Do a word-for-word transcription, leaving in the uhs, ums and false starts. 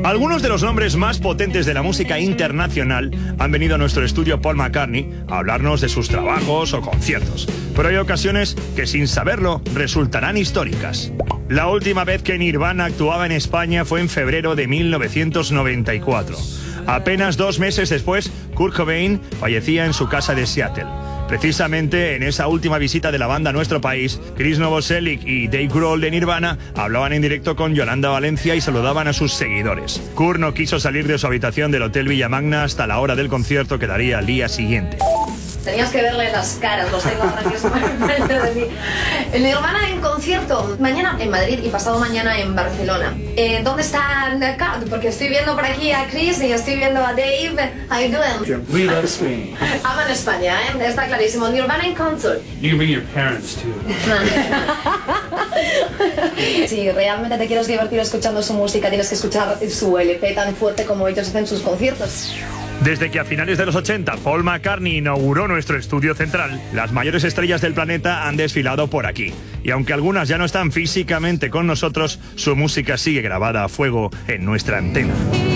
Algunos de los nombres más potentes de la música internacional han venido a nuestro estudio Paul McCartney a hablarnos de sus trabajos o conciertos. Pero hay ocasiones que sin saberlo resultarán históricas. La última vez que Nirvana actuaba en España fue en febrero de mil novecientos noventa y cuatro. Apenas dos meses después, Kurt Cobain fallecía en su casa de Seattle. Precisamente en esa última visita de la banda a nuestro país, Chris Novoselic y Dave Grohl de Nirvana hablaban en directo con Yolanda Valencia y saludaban a sus seguidores. Kurt no quiso salir de su habitación del Hotel Villamagna hasta la hora del concierto que daría al día siguiente. Tenías que verle las caras, los tengo ahora mismo enfrente de mí. El Nirvana en concierto, mañana en Madrid y pasado mañana en Barcelona. Eh, ¿Dónde está Kat? Porque estoy viendo por aquí a Chris y estoy viendo a Dave. How you doing? We love Spain. Ama en España, ¿eh? Está clarísimo. Nirvana en concert. You can bring your parents too. Si realmente te quieres divertir escuchando su música, tienes que escuchar su L P tan fuerte como ellos hacen sus conciertos. Desde que a finales de los ochenta Paul McCartney inauguró nuestro estudio central, las mayores estrellas del planeta han desfilado por aquí. Y aunque algunas ya no están físicamente con nosotros, su música sigue grabada a fuego en nuestra antena.